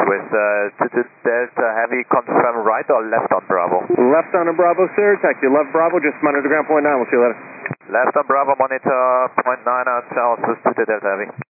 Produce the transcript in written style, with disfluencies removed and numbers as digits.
with 22 Delta Heavy, confirm right or left on Bravo? Left on a Bravo, sir. Taxi left Bravo, just monitor ground point 9. We'll see you later. Left on Bravo, monitor point 9 south with 22 Delta Heavy.